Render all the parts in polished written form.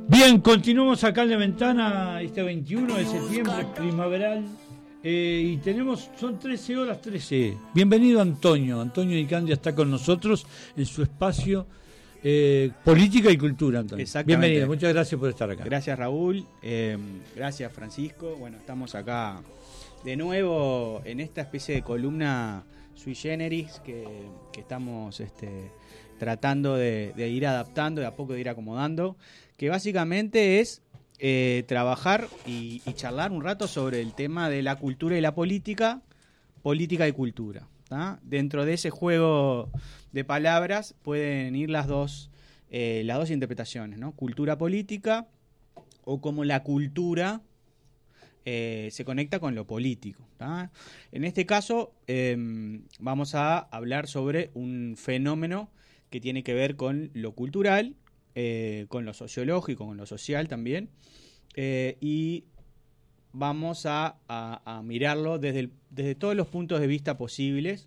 Bien, continuamos acá en la ventana este 21 de septiembre, primaveral, y son 13 horas 13. Bienvenido Antonio Nicandia está con nosotros en su espacio Política y Cultura, Antonio. Exactamente. Bienvenido, muchas gracias por estar acá. Gracias Raúl, gracias Francisco. Bueno, estamos acá de nuevo en esta especie de columna sui generis que estamos tratando de ir adaptando, de a poco de ir acomodando, que básicamente es trabajar y charlar un rato sobre el tema de la cultura y la política y cultura. ¿Tá? Dentro de ese juego de palabras pueden ir las dos interpretaciones, ¿no? Cultura política, o como la cultura se conecta con lo político. ¿Tá? En este caso vamos a hablar sobre un fenómeno que tiene que ver con lo cultural, con lo sociológico, con lo social también, y vamos a mirarlo desde todos los puntos de vista posibles,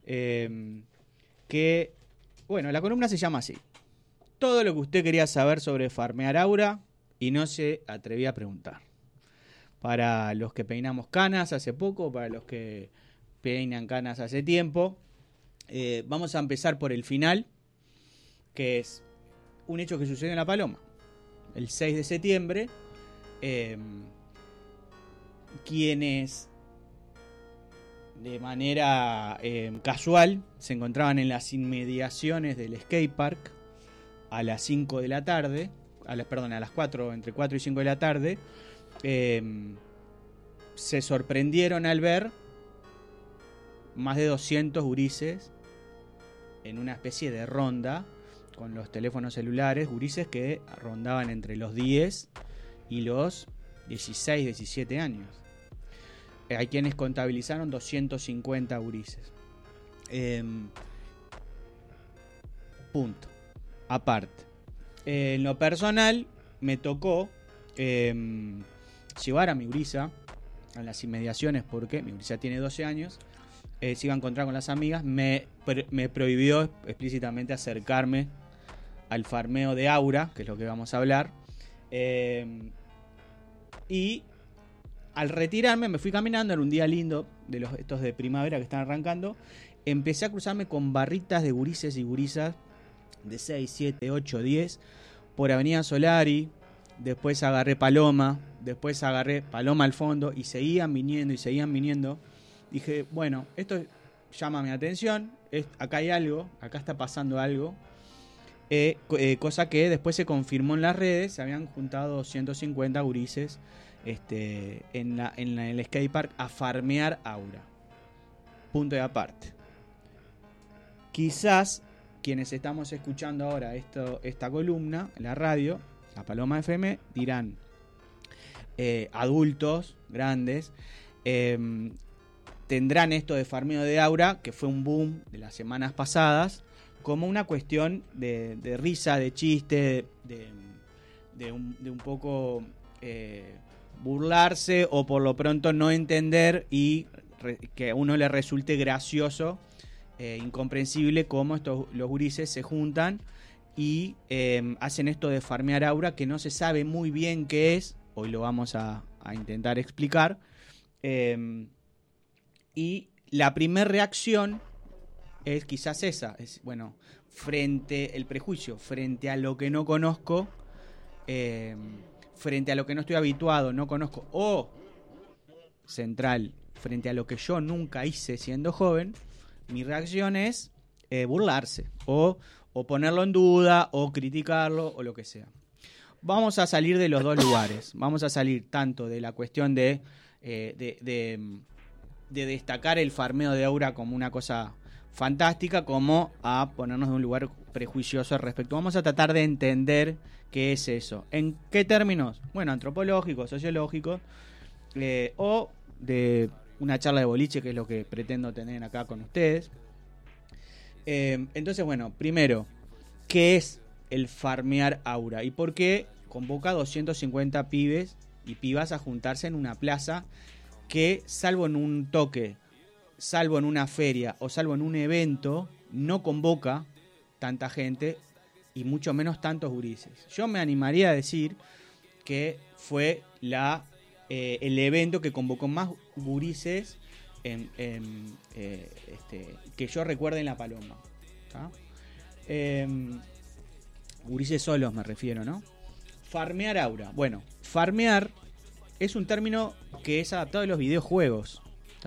que, bueno, la columna se llama así: todo lo que usted quería saber sobre farmear aura y no se atrevía a preguntar. Para los que peinamos canas hace poco, para los que peinan canas hace tiempo, vamos a empezar por el final, que es un hecho que sucedió en La Paloma. El 6 de septiembre, quienes de manera casual se encontraban en las inmediaciones del skatepark a las 5 de la tarde, a las 4, entre 4 y 5 de la tarde, se sorprendieron al ver más de 200 gurises en una especie de ronda con los teléfonos celulares, gurises que rondaban entre los 10 y los 16, 17 años. Hay quienes contabilizaron 250 gurises. Punto. Aparte. En lo personal, me tocó llevar a mi gurisa a las inmediaciones, porque mi gurisa tiene 12 años, se iba a encontrar con las amigas. Me prohibió explícitamente acercarme al farmeo de aura, que es lo que vamos a hablar, y al retirarme me fui caminando. Era un día lindo, de estos de primavera que están arrancando. Empecé a cruzarme con barritas de gurises y gurisas de 6, 7, 8, 10 por Avenida Solari. Después agarré Paloma, después agarré Paloma al fondo, y seguían viniendo. Dije, bueno, esto llama mi atención, acá hay algo, acá está pasando algo. Cosa que después se confirmó en las redes. Se habían juntado 250 gurises en el skatepark a farmear aura. Punto de aparte. Quizás quienes estamos escuchando ahora esta columna en la radio, la Paloma FM, dirán, adultos grandes, tendrán esto de farmeo de aura, que fue un boom de las semanas pasadas, como una cuestión de risa, de chiste, de un poco burlarse, o por lo pronto no entender, y que a uno le resulte gracioso, incomprensible, cómo los gurises se juntan y hacen esto de farmear aura, que no se sabe muy bien qué es. Hoy lo vamos a intentar explicar. Y la primera reacción es quizás esa, es, bueno, frente el prejuicio, frente a lo que no conozco, frente a lo que no estoy habituado, no conozco, o central, frente a lo que yo nunca hice siendo joven, mi reacción es burlarse, o ponerlo en duda, o criticarlo, o lo que sea. Vamos a salir de los dos lugares. Vamos a salir tanto de la cuestión de destacar el farmeo de aura como una cosa fantástica, como a ponernos en un lugar prejuicioso al respecto. Vamos a tratar de entender qué es eso. ¿En qué términos? Bueno, antropológicos, sociológicos, o de una charla de boliche, que es lo que pretendo tener acá con ustedes. Entonces, bueno, primero, ¿qué es el farmear aura? ¿Y por qué convoca a 250 pibes y pibas a juntarse en una plaza que, salvo en un toque, salvo en una feria o salvo en un evento, no convoca tanta gente y mucho menos tantos gurises. Yo me animaría a decir que fue el evento que convocó más gurises que yo recuerde en La Paloma. Gurises solos me refiero, ¿no? Farmear aura. Bueno, farmear es un término que es adaptado de los videojuegos,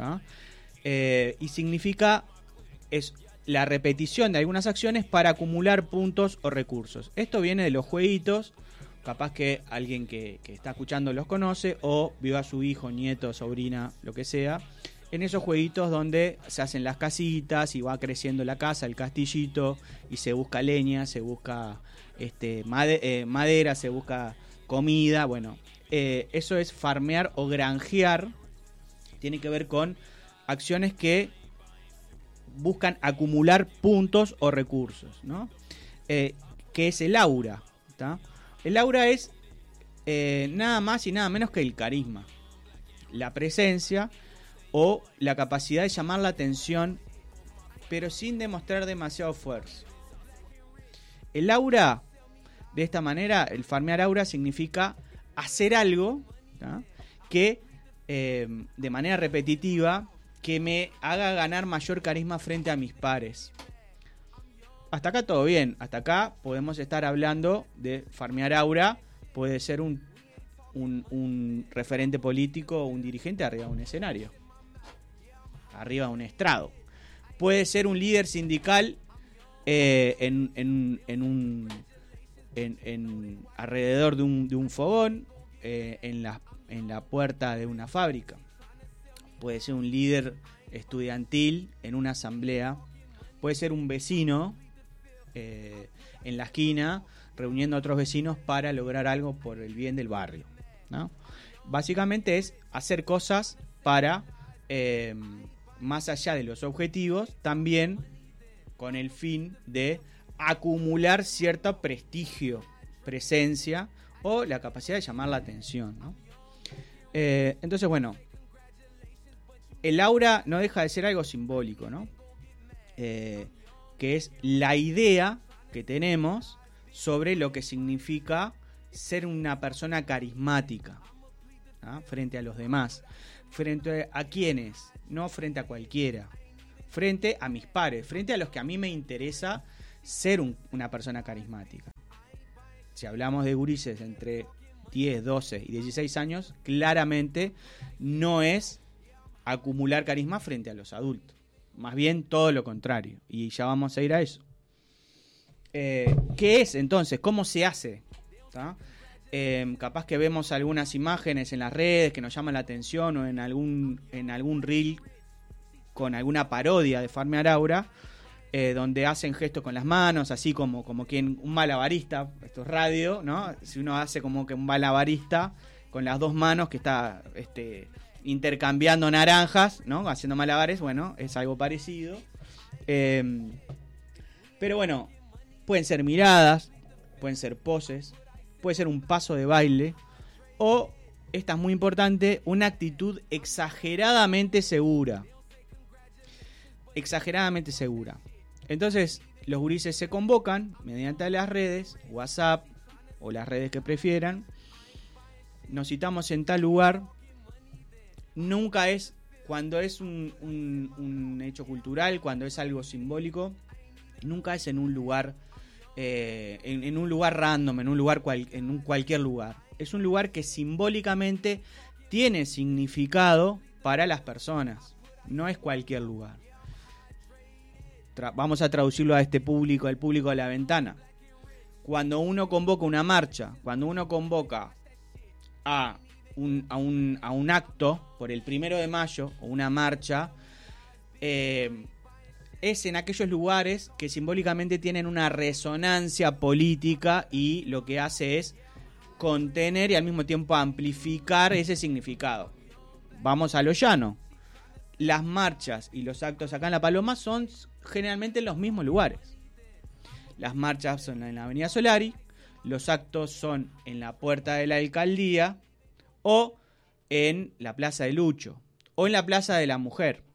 y significa es la repetición de algunas acciones para acumular puntos o recursos. Esto viene de los jueguitos, capaz que alguien que está escuchando los conoce o vio a su hijo, nieto, sobrina, lo que sea, en esos jueguitos donde se hacen las casitas y va creciendo la casa, el castillito, y se busca leña, se busca madera, se busca comida. Bueno, eso es farmear o granjear. Tiene que ver con acciones que buscan acumular puntos o recursos, ¿no? Que es el aura, ¿tá? El aura es nada más y nada menos que el carisma, la presencia o la capacidad de llamar la atención, pero sin demostrar demasiado esfuerzo. El aura, de esta manera, el farmear aura significa hacer algo, ¿tá? Que de manera repetitiva que me haga ganar mayor carisma frente a mis pares. Hasta acá todo bien, hasta acá podemos estar hablando de farmear aura, puede ser un referente político o un dirigente arriba de un escenario, arriba de un estrado. Puede ser un líder sindical alrededor de un fogón, en la puerta de una fábrica. Puede ser un líder estudiantil en una asamblea. Puede ser un vecino en la esquina reuniendo a otros vecinos para lograr algo por el bien del barrio, ¿no? Básicamente es hacer cosas para, más allá de los objetivos, también con el fin de acumular cierto prestigio, presencia o la capacidad de llamar la atención, ¿no? Entonces, bueno, el aura no deja de ser algo simbólico, ¿no? Que es la idea que tenemos sobre lo que significa ser una persona carismática, ¿no? Frente a los demás. ¿Frente a quiénes? No frente a cualquiera. Frente a mis pares, frente a los que a mí me interesa ser una persona carismática. Si hablamos de gurises entre 10, 12 y 16 años, claramente no es acumular carisma frente a los adultos. Más bien todo lo contrario. Y ya vamos a ir a eso. ¿Qué es entonces? ¿Cómo se hace? Capaz que vemos algunas imágenes en las redes que nos llaman la atención o en algún reel con alguna parodia de farmear aura, donde hacen gestos con las manos, así como quien un malabarista, esto es radio, ¿no? Si uno hace como que un malabarista con las dos manos que está intercambiando naranjas, ¿no? Haciendo malabares, bueno, es algo parecido. Pero bueno, pueden ser miradas, pueden ser poses, puede ser un paso de baile o, esta es muy importante, una actitud exageradamente segura. Exageradamente segura. Entonces, los gurises se convocan mediante las redes, WhatsApp o las redes que prefieran. Nos citamos en tal lugar. Nunca es, cuando es un hecho cultural, cuando es algo simbólico, nunca es en un lugar en un lugar random, en cualquier lugar. Es un lugar que simbólicamente tiene significado para las personas. No es cualquier lugar. Vamos a traducirlo a este público, al público de la ventana. Cuando uno convoca una marcha, cuando uno convoca a un acto por el 1 de mayo o una marcha, es en aquellos lugares que simbólicamente tienen una resonancia política y lo que hace es contener y al mismo tiempo amplificar ese significado. Vamos a lo llano. Las marchas y los actos acá en La Paloma son generalmente en los mismos lugares. Las marchas son en la Avenida Solari, los actos son en la Puerta de la Alcaldía o en la Plaza de Lucho o en la Plaza de la Mujer,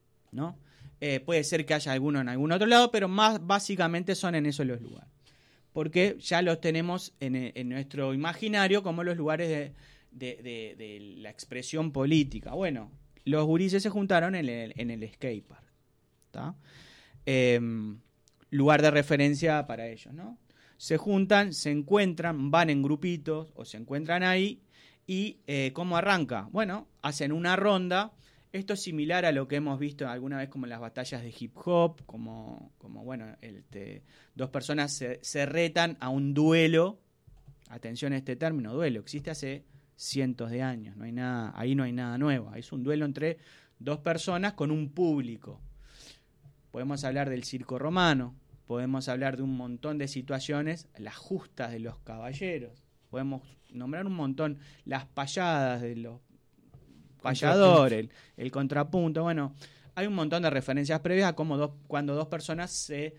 ¿no? Puede ser que haya alguno en algún otro lado, pero más básicamente son en esos los lugares. porque ya los tenemos en nuestro imaginario como los lugares de la expresión política. Bueno, los gurises se juntaron en el skatepark, ¿tá? Lugar de referencia para ellos, ¿no? Se juntan, se encuentran, van en grupitos o se encuentran ahí y ¿cómo arranca? Bueno, hacen una ronda. Esto es similar a lo que hemos visto alguna vez como en las batallas de hip hop, como bueno, dos personas se retan a un duelo. Atención a este término, duelo, existe hace cientos de años, no hay nada, ahí no hay nada nuevo, es un duelo entre dos personas con un público. Podemos hablar del circo romano, podemos hablar de un montón de situaciones, las justas de los caballeros, podemos nombrar un montón, las payadas de los payadores, el contrapunto. Bueno, hay un montón de referencias previas a cómo cuando dos personas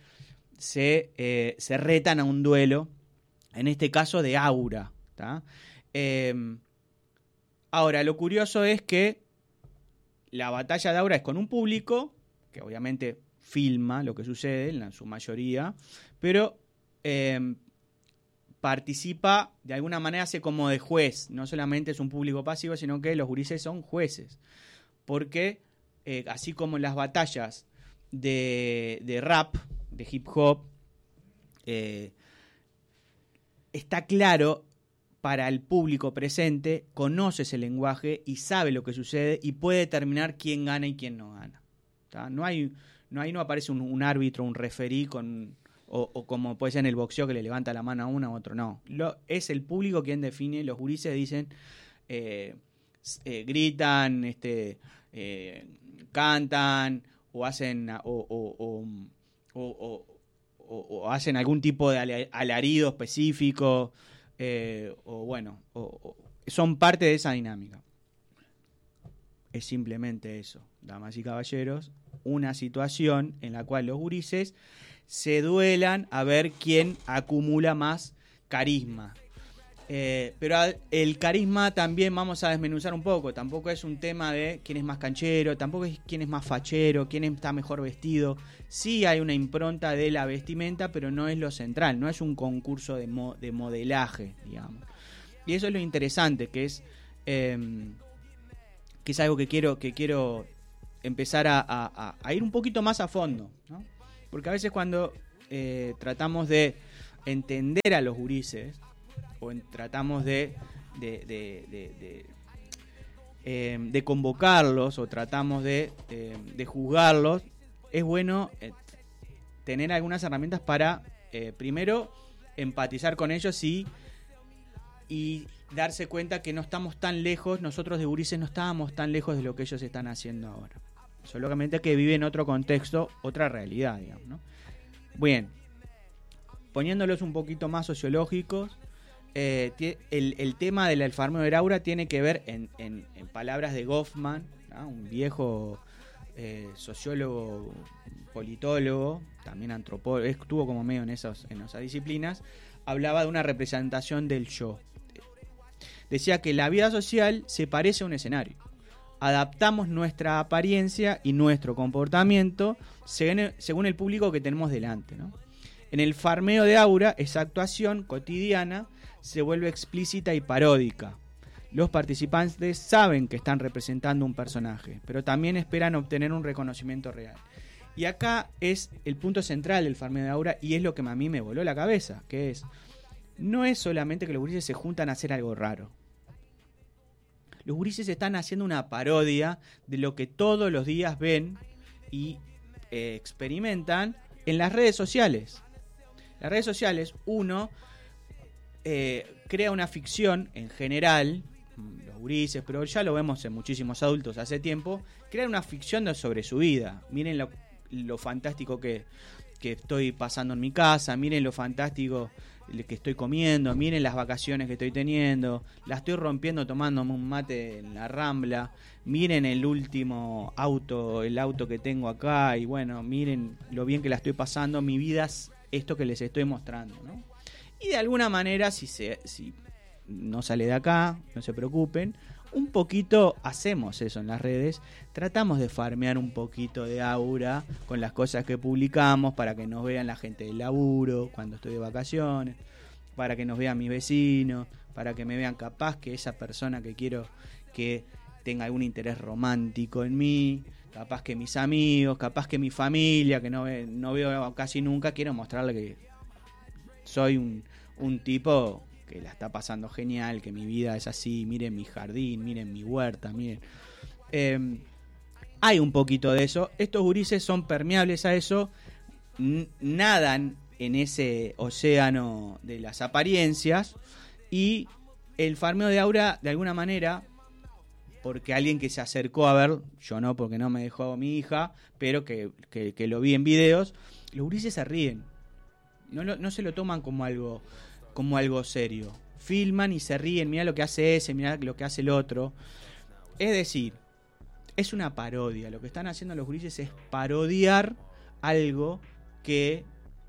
se retan a un duelo, en este caso de aura, ¿tá? Ahora, lo curioso es que la batalla de aura es con un público que obviamente filma lo que sucede en su mayoría, pero participa, de alguna manera hace como de juez, no solamente es un público pasivo, sino que los gurises son jueces, porque así como en las batallas de rap, de hip hop, está claro para el público presente, conoce ese lenguaje y sabe lo que sucede y puede determinar quién gana y quién no gana, ¿tá? No aparece un árbitro, un referí o como puede ser en el boxeo que le levanta la mano a uno a otro, no. Es el público quien define. Los gurises dicen, gritan, cantan o hacen o hacen algún tipo de alarido específico, son parte de esa dinámica. Es simplemente eso, damas y caballeros, una situación en la cual los gurises se duelan a ver quién acumula más carisma. Pero el carisma también vamos a desmenuzar un poco. Tampoco es un tema de quién es más canchero, tampoco es quién es más fachero, quién está mejor vestido. Sí hay una impronta de la vestimenta, pero no es lo central, no es un concurso de modelaje, digamos. Y eso es lo interesante, que es algo que quiero empezar a ir un poquito más a fondo, ¿no? Porque a veces cuando tratamos de entender a los gurises o tratamos de convocarlos o tratamos de juzgarlos, es bueno tener algunas herramientas para primero empatizar con ellos y darse cuenta que no estamos tan lejos, nosotros de gurises no estábamos tan lejos de lo que ellos están haciendo ahora. Solamente que vive en otro contexto, otra realidad, digamos, ¿no? Bien, poniéndolos un poquito más sociológicos, el tema del farmeo de aura tiene que ver, en palabras de Goffman, ¿no? Un viejo sociólogo, politólogo, también antropólogo, estuvo como medio en esas disciplinas, hablaba de una representación del yo. Decía que la vida social se parece a un escenario. Adaptamos nuestra apariencia y nuestro comportamiento según el público que tenemos delante, ¿no? En el farmeo de aura, esa actuación cotidiana se vuelve explícita y paródica. Los participantes saben que están representando un personaje, pero también esperan obtener un reconocimiento real. Y acá es el punto central del farmeo de aura, y es lo que a mí me voló la cabeza, que es, no es solamente que los gurises se juntan a hacer algo raro. Los gurises están haciendo una parodia de lo que todos los días ven y experimentan en las redes sociales. Las redes sociales, uno crea una ficción en general, los gurises, pero ya lo vemos en muchísimos adultos hace tiempo, crean una ficción sobre su vida. Miren lo fantástico que estoy pasando en mi casa, miren lo fantástico que estoy comiendo, miren las vacaciones que estoy teniendo, la estoy rompiendo tomándome un mate en la Rambla, miren el último auto, el auto que tengo acá, y bueno, miren lo bien que la estoy pasando, mi vida es esto que les estoy mostrando, ¿no? Y de alguna manera, si no sale de acá, no se preocupen, un poquito hacemos eso en las redes, tratamos de farmear un poquito de aura con las cosas que publicamos para que nos vean la gente del laburo, cuando estoy de vacaciones, para que nos vean mis vecinos, para que me vean capaz que esa persona que quiero que tenga algún interés romántico en mí, capaz que mis amigos, capaz que mi familia, que no veo casi nunca, quiero mostrarle que soy un tipo que la está pasando genial, que mi vida es así, miren mi jardín, miren mi huerta, miren. Hay un poquito de eso. Estos gurises son permeables a eso, nadan en ese océano de las apariencias, y el farmeo de aura, de alguna manera, porque alguien que se acercó a ver, yo no, porque no me dejó mi hija, pero que lo vi en videos, los gurises se ríen. No se lo toman como algo serio. Filman y se ríen, mirá lo que hace ese, mirá lo que hace el otro. Es decir, es una parodia. Lo que están haciendo los gurises es parodiar algo que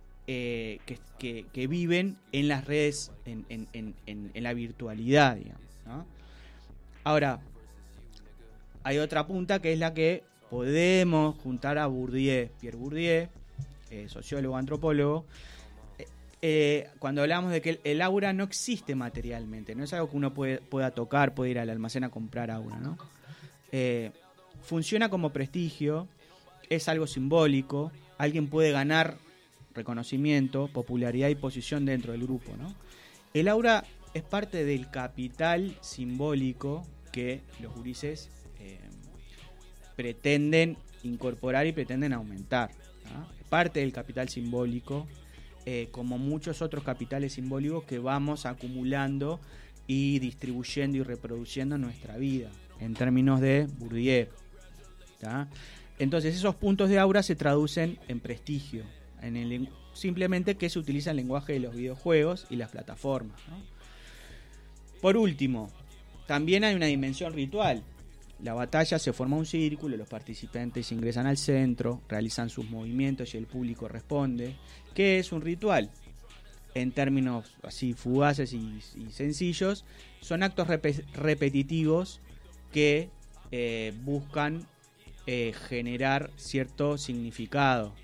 viven en las redes, en la virtualidad, digamos, ¿no? Ahora, hay otra punta que es la que podemos juntar a Bourdieu, Pierre Bourdieu, sociólogo, antropólogo, cuando hablamos de que el aura no existe materialmente, no es algo que uno pueda tocar, puede ir al almacén a comprar aura, ¿no? Funciona como prestigio, es algo simbólico, alguien puede ganar reconocimiento, popularidad y posición dentro del grupo, ¿no? El aura es parte del capital simbólico que los gurises pretenden incorporar y pretenden aumentar, ¿no? Es parte del capital simbólico, como muchos otros capitales simbólicos que vamos acumulando y distribuyendo y reproduciendo en nuestra vida, en términos de Bourdieu, ¿tá? Entonces esos puntos de aura se traducen en prestigio, simplemente que se utiliza el lenguaje de los videojuegos y las plataformas, ¿no? Por último, también hay una dimensión ritual. La batalla se forma un círculo, los participantes ingresan al centro, realizan sus movimientos y el público responde. ¿Qué es un ritual? En términos así fugaces y sencillos, son actos repetitivos que buscan generar cierto significado,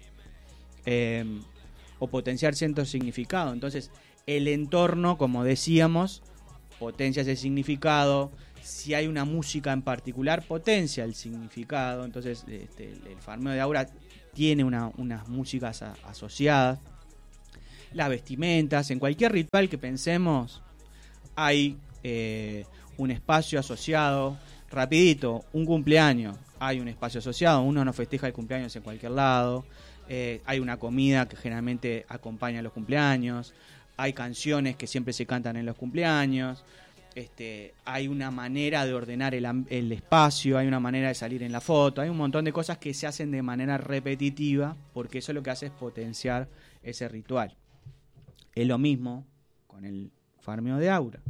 o potenciar cierto significado. Entonces, el entorno, como decíamos, potencia ese significado. Si hay una música en particular, potencia el significado. Entonces, el farmeo de aura tiene unas músicas asociadas. Las vestimentas, en cualquier ritual que pensemos, hay un espacio asociado. Rapidito, un cumpleaños, hay un espacio asociado. Uno no festeja el cumpleaños en cualquier lado. Hay una comida que generalmente acompaña a los cumpleaños. Hay canciones que siempre se cantan en los cumpleaños. Hay una manera de ordenar el espacio, hay una manera de salir en la foto, hay un montón de cosas que se hacen de manera repetitiva, porque eso lo que hace es potenciar ese ritual. Es lo mismo con el farmeo de aura.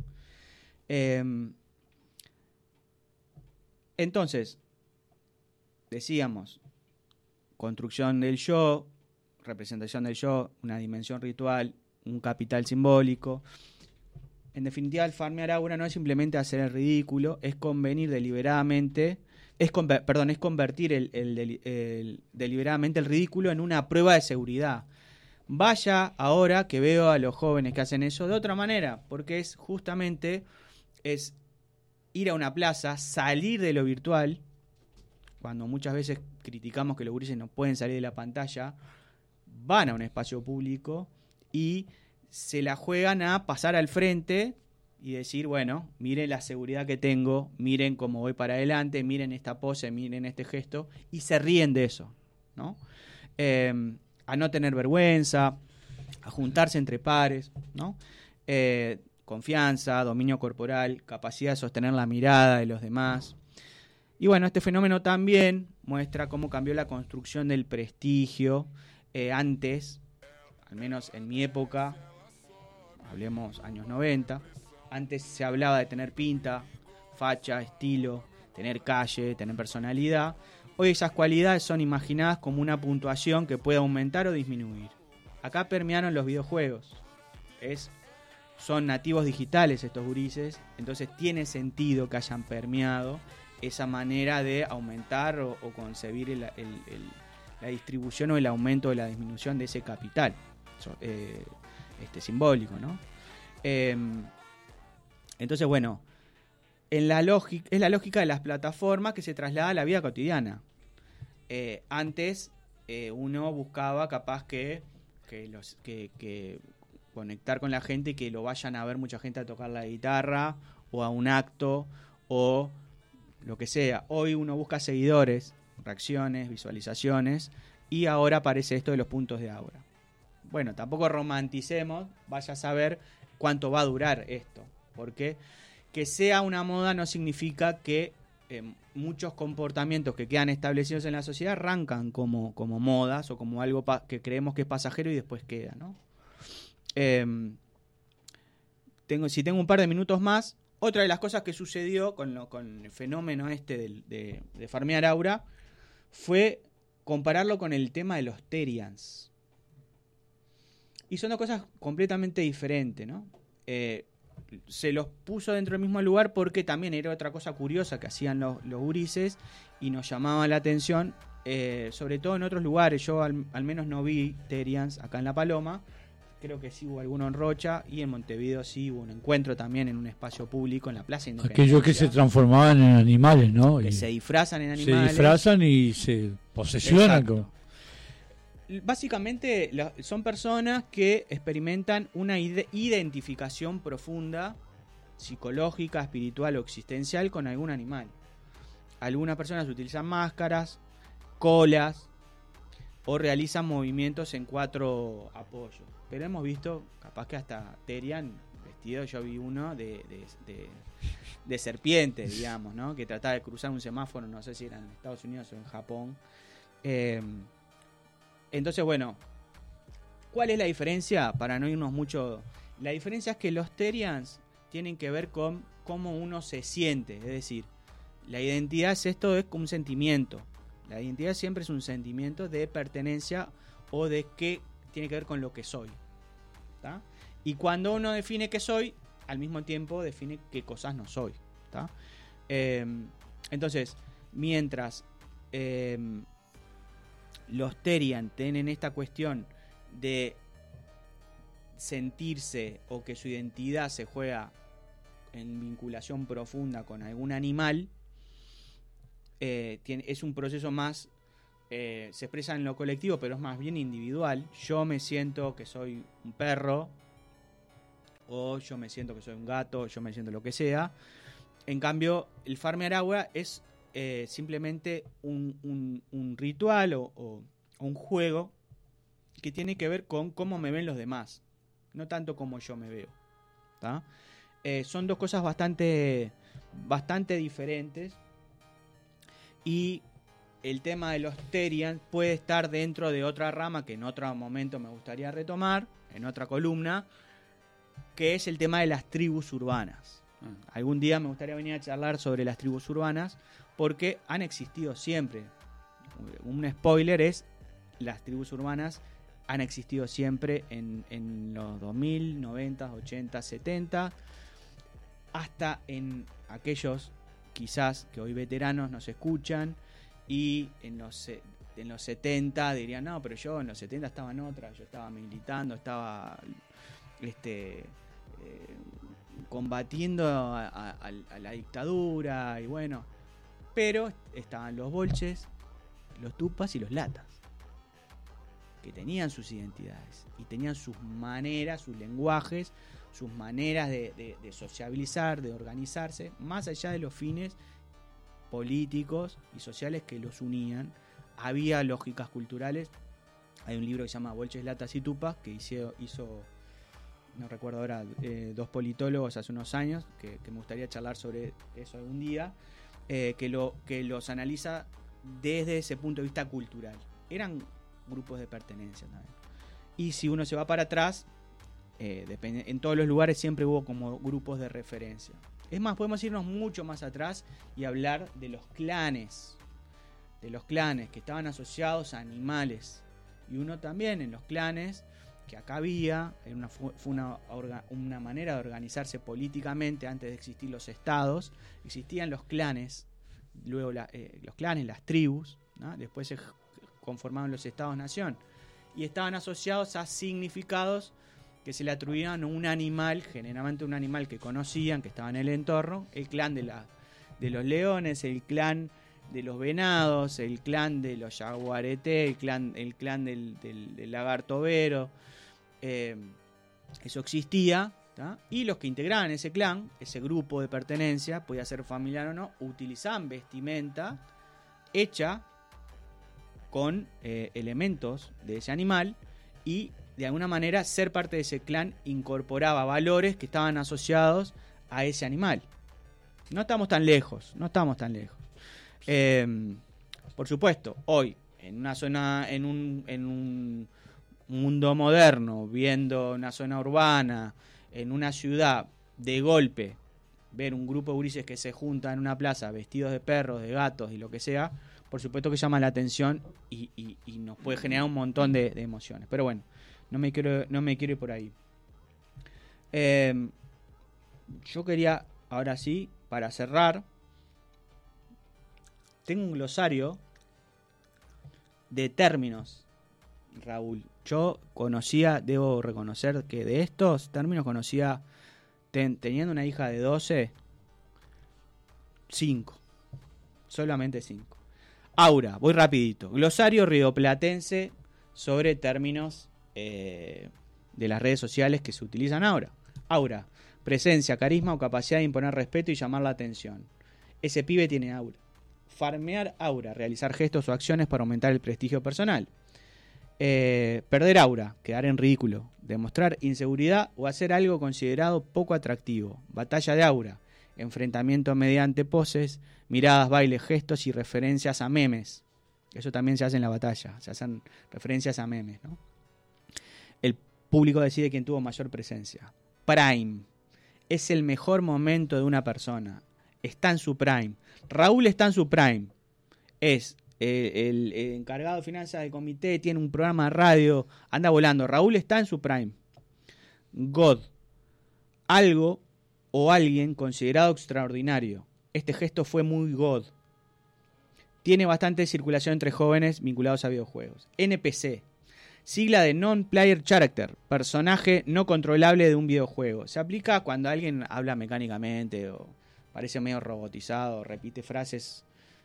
Entonces, decíamos, construcción del yo, representación del yo, una dimensión ritual, un capital simbólico. En definitiva, el farmear aura no es simplemente hacer el ridículo, es convenir deliberadamente, es convertir deliberadamente el ridículo en una prueba de seguridad. Vaya ahora que veo a los jóvenes que hacen eso de otra manera, porque es justamente ir a una plaza, salir de lo virtual, cuando muchas veces criticamos que los gurises no pueden salir de la pantalla, van a un espacio público y se la juegan a pasar al frente y decir, bueno, miren la seguridad que tengo, miren cómo voy para adelante, miren esta pose, miren este gesto, y se ríen de eso, ¿no? A no tener vergüenza, a juntarse entre pares, ¿no? Confianza, dominio corporal, capacidad de sostener la mirada de los demás. Y bueno, este fenómeno también muestra cómo cambió la construcción del prestigio. Antes, al menos en mi época, hablemos años 90, antes se hablaba de tener pinta, facha, estilo, tener calle, tener personalidad. Hoy esas cualidades son imaginadas como una puntuación que puede aumentar o disminuir. Acá permearon los videojuegos. Es son nativos digitales estos gurises, entonces tiene sentido que hayan permeado esa manera de aumentar o concebir la distribución o el aumento o la disminución de ese capital simbólico, ¿no? Entonces, bueno, es la lógica de las plataformas que se traslada a la vida cotidiana. Antes uno buscaba capaz que conectar con la gente y que lo vayan a ver mucha gente a tocar la guitarra o a un acto o lo que sea. Hoy uno busca seguidores, reacciones, visualizaciones, y ahora aparece esto de los puntos de aura. Bueno, tampoco romanticemos, vaya a saber cuánto va a durar esto, porque que sea una moda no significa que muchos comportamientos que quedan establecidos en la sociedad arrancan como modas o como algo que creemos que es pasajero y después queda, ¿no? Si tengo un par de minutos más, otra de las cosas que sucedió con el fenómeno de farmear aura fue compararlo con el tema de los Terians. Y son dos cosas completamente diferentes, ¿no? Se los puso dentro del mismo lugar porque también era otra cosa curiosa que hacían los gurises y nos llamaba la atención, sobre todo en otros lugares. Yo al menos no vi Terians acá en La Paloma. Creo que sí hubo alguno en Rocha y en Montevideo sí hubo un encuentro también en un espacio público en la Plaza Independencia. Aquellos que se transformaban en animales, ¿no? Que se disfrazan en animales. Se disfrazan y se posesionan. Básicamente son personas que experimentan una identificación profunda, psicológica, espiritual o existencial con algún animal. Algunas personas utilizan máscaras, colas o realizan movimientos en 4 apoyos. Pero hemos visto, capaz que hasta Terian vestido, yo vi uno de serpiente, digamos, ¿no? Que trataba de cruzar un semáforo, no sé si era en Estados Unidos o en Japón. Entonces, bueno, ¿cuál es la diferencia? Para no irnos mucho, la diferencia es que los Terians tienen que ver con cómo uno se siente, es decir, la identidad es como un sentimiento. La identidad siempre es un sentimiento de pertenencia o de que tiene que ver con lo que soy, ¿tá? Y cuando uno define qué soy, al mismo tiempo define qué cosas no soy, ¿tá? Entonces, mientras los Terian tienen esta cuestión de sentirse o que su identidad se juega en vinculación profunda con algún animal, es un proceso más, se expresa en lo colectivo, pero es más bien individual. Yo me siento que soy un perro, o yo me siento que soy un gato, yo me siento lo que sea. En cambio, el farmear agua es simplemente un ritual o un juego que tiene que ver con cómo me ven los demás, no tanto como yo me veo, ¿tá? Son dos cosas bastante diferentes, y el tema de los Terian puede estar dentro de otra rama que en otro momento me gustaría retomar, en otra columna, que es el tema de las tribus urbanas. Algún día me gustaría venir a charlar sobre las tribus urbanas, porque han existido siempre. Un spoiler es, las tribus urbanas han existido siempre en los 2000, 90, 80, 70, hasta en aquellos quizás que hoy veteranos nos escuchan y en los 70 dirían, no, pero yo en los 70 estaba en otra, yo estaba militando, estaba combatiendo a la dictadura, y bueno, pero estaban los bolches, los tupas y los latas, que tenían sus identidades y tenían sus maneras, sus lenguajes, sus maneras de sociabilizar, de organizarse, más allá de los fines políticos y sociales que los unían. Había lógicas culturales. Hay un libro que se llama Bolches, Latas y Tupas, que hizo no recuerdo ahora, 2 politólogos hace unos años, que me gustaría charlar sobre eso algún día, que los analiza desde ese punto de vista cultural. Eran grupos de pertenencia también. Y si uno se va para atrás, en todos los lugares siempre hubo como grupos de referencia. Es más, podemos irnos mucho más atrás y hablar de los clanes que estaban asociados a animales. Y uno también en los clanes que acá había, fue una manera de organizarse políticamente antes de existir los estados. Existían los clanes, luego los clanes, las tribus, ¿no? Después se conformaron los estados-nación y estaban asociados a significados que se le atribuían a un animal, generalmente un animal que conocían, que estaba en el entorno, el clan de los leones, el clan de los venados, el clan de los jaguareté, el clan del lagarto vero. Eso existía, ¿tá? Y los que integraban ese clan, ese grupo de pertenencia, podía ser familiar o no, utilizaban vestimenta hecha con elementos de ese animal, y de alguna manera ser parte de ese clan incorporaba valores que estaban asociados a ese animal. No estamos tan lejos. Por supuesto, hoy en una zona, en un mundo moderno, viendo una zona urbana, en una ciudad, de golpe ver un grupo de gurises que se juntan en una plaza vestidos de perros, de gatos y lo que sea, por supuesto que llama la atención y nos puede generar un montón de emociones. Pero bueno, no me quiero ir por ahí. Yo quería, ahora sí, para cerrar, tengo un glosario de términos, Raúl. Yo conocía, debo reconocer que de estos términos conocía, teniendo una hija de 12, 5. Solamente 5. Aura, voy rapidito. Glosario rioplatense sobre términos de las redes sociales que se utilizan ahora. Aura, presencia, carisma o capacidad de imponer respeto y llamar la atención. Ese pibe tiene aura. Farmear aura, realizar gestos o acciones para aumentar el prestigio personal. Perder aura, quedar en ridículo, demostrar inseguridad o hacer algo considerado poco atractivo. Batalla de aura, enfrentamiento mediante poses, miradas, bailes, gestos y referencias a memes. Eso también se hace en la batalla, se hacen referencias a memes, ¿no? El público decide quién tuvo mayor presencia. Prime, es el mejor momento de una persona. Está en su prime. Raúl está en su prime. Es el encargado de finanzas del comité, tiene un programa de radio, anda volando. Raúl está en su prime. God, algo o alguien considerado extraordinario. Este gesto fue muy God. Tiene bastante circulación entre jóvenes vinculados a videojuegos. NPC, sigla de Non-Player Character, personaje no controlable de un videojuego. Se aplica cuando alguien habla mecánicamente o parece medio robotizado, repite frases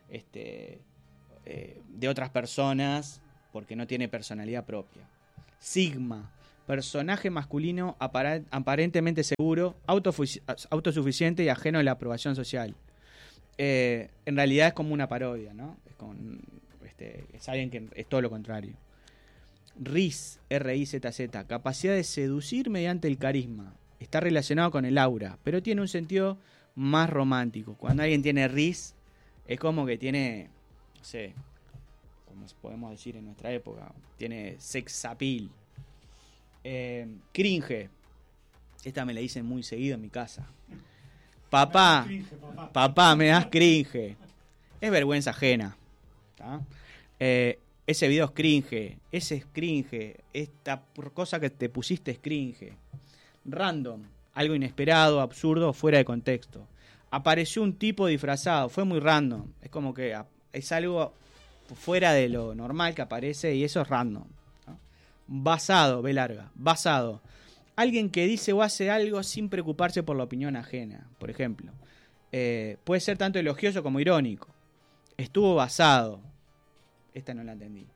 de otras personas porque no tiene personalidad propia. Sigma, personaje masculino aparentemente seguro, autosuficiente y ajeno a la aprobación social. En realidad es como una parodia, ¿no? Es alguien que es todo lo contrario. Riz, R-I-Z-Z, capacidad de seducir mediante el carisma. Está relacionado con el aura, pero tiene un sentido más romántico. Cuando alguien tiene Riz, es como que tiene, no sé, como podemos decir en nuestra época, tiene sex appeal. Cringe, esta me la dicen muy seguido en mi casa. Papá, me das cringe. Es vergüenza ajena, ¿tá? Ese video es cringe, ese es cringe, esta cosa que te pusiste es cringe. Random, algo inesperado, absurdo, fuera de contexto. Apareció un tipo disfrazado, fue muy random. Es como que es algo fuera de lo normal que aparece y eso es random, ¿no? Basado, B larga, basado. Alguien que dice o hace algo sin preocuparse por la opinión ajena, por ejemplo. Puede ser tanto elogioso como irónico. Estuvo basado. Esta no la entendí.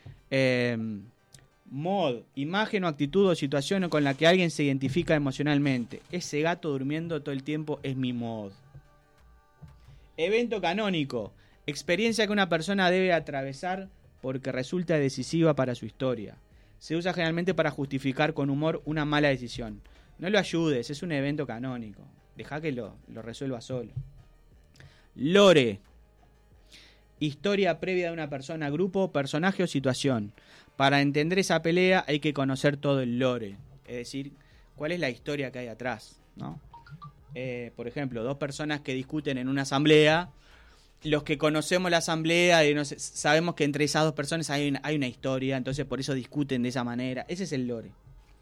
Mod, imagen o actitud o situación con la que alguien se identifica emocionalmente. Ese gato durmiendo todo el tiempo es mi mod. Evento canónico, experiencia que una persona debe atravesar porque resulta decisiva para su historia. Se usa generalmente para justificar con humor una mala decisión. No lo ayudes, es un evento canónico. Deja que lo resuelva solo. Lore, historia previa de una persona, grupo, personaje o situación. Para entender esa pelea hay que conocer todo el lore. Es decir, cuál es la historia que hay atrás, ¿no? Por ejemplo, dos personas que discuten en una asamblea. Los que conocemos la asamblea sabemos que entre esas dos personas hay una historia, entonces por eso discuten de esa manera. Ese es el lore.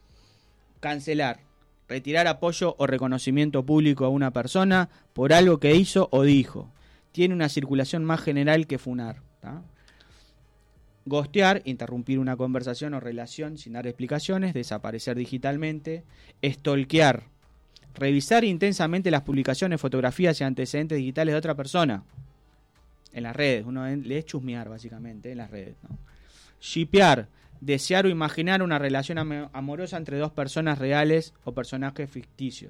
cancelar, retirar apoyo o reconocimiento público a una persona por algo que hizo o dijo. Tiene una circulación más general que funar. ¿Tá? Ghostear, interrumpir una conversación o relación sin dar explicaciones, desaparecer digitalmente. Stalkear, revisar intensamente las publicaciones, fotografías y antecedentes digitales de otra persona en las redes. Uno le es chusmear básicamente en las redes, ¿no? Shippear, desear o imaginar una relación amorosa entre dos personas reales o personajes ficticios.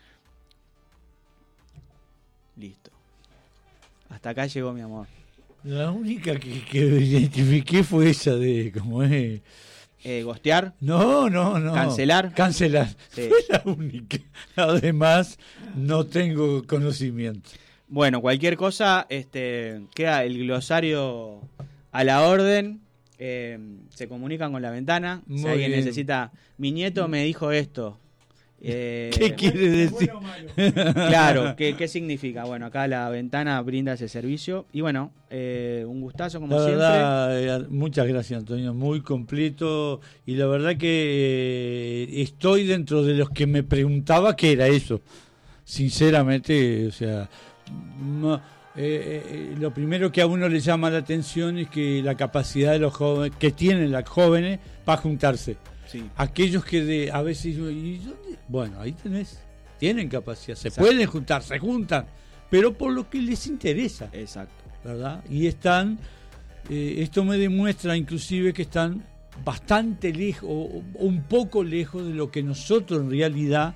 Listo. Hasta acá llegó mi amor. La única que identifiqué fue esa de, ¿cómo es? Ghostear. No. Cancelar. Sí. Fue la única. Además, no tengo conocimiento. Bueno, cualquier cosa, queda el glosario a la orden. Se comunican con La Ventana. Muy si alguien bien. necesita, mi nieto me dijo esto. ¿Qué quiere decir? Claro, ¿qué significa? Bueno, acá La Ventana brinda ese servicio. Y bueno, un gustazo como La siempre. verdad, muchas gracias, Antonio, muy completo. Y la verdad que estoy dentro de los que me preguntaba qué era eso. Sinceramente, o sea, lo primero que a uno le llama la atención es que la capacidad de los jóvenes, que tienen los jóvenes para juntarse. Sí. Aquellos que a veces ¿y dónde? Bueno, ahí tienen capacidad, se Exacto. pueden juntar, se juntan, pero por lo que les interesa. Exacto. ¿Verdad? Y están, esto me demuestra inclusive que están bastante lejos, o un poco lejos de lo que nosotros en realidad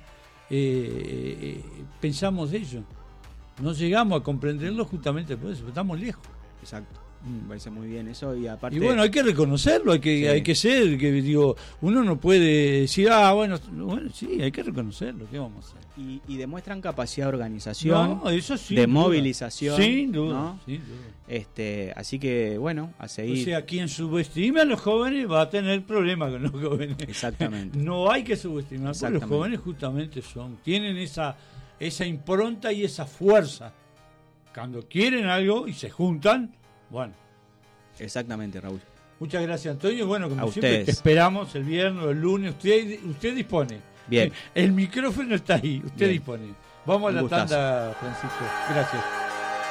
pensamos de ellos. No llegamos a comprenderlo justamente por eso, estamos lejos. Exacto. Me parece muy bien eso. Y aparte. Y bueno, hay que reconocerlo, Sí. hay que ser, que digo, uno no puede decir, bueno, sí, hay que reconocerlo, ¿qué vamos a hacer? Y demuestran capacidad de organización, No, eso sí. de movilización. Sin duda, ¿no? sin duda. Así que, bueno, a seguir. O sea, quien subestime a los jóvenes va a tener problemas con los jóvenes. Exactamente. No hay que subestimar, porque los Exactamente. jóvenes justamente tienen esa impronta y esa fuerza. Cuando quieren algo y se juntan, bueno. Exactamente, Raúl. Muchas gracias, Antonio. Bueno, como A siempre, ustedes. te esperamos el viernes o el lunes. Usted dispone. Bien. El micrófono está ahí, usted Bien. dispone. Vamos a Un la gustazo. tanda, Francisco. Gracias.